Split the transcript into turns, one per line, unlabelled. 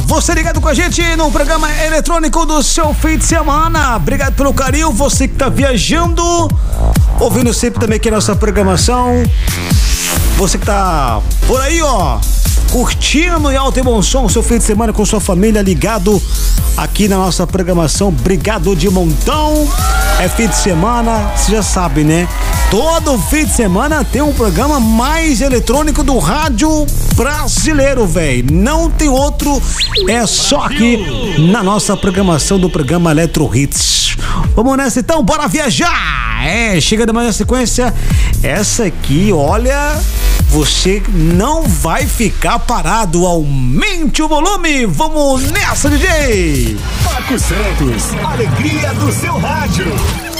Você ligado com a gente no programa eletrônico do seu fim de semana. Obrigado pelo carinho, você que tá viajando, ouvindo sempre também aqui a nossa programação. Você que tá por aí, ó, curtindo em alto e bom som o seu fim de semana com sua família, ligado aqui na nossa programação. Obrigado de montão. É fim de semana, você já sabe, né? Todo fim de semana tem um programa mais eletrônico do rádio brasileiro, velho. Não tem outro, é só aqui na nossa programação do programa Eletro Hits. Vamos nessa então, bora viajar! Chega de mais na sequência. Essa aqui, olha, você não vai ficar parado. Aumente o volume. Vamos nessa, DJ.
Marco Santos, alegria do seu rádio.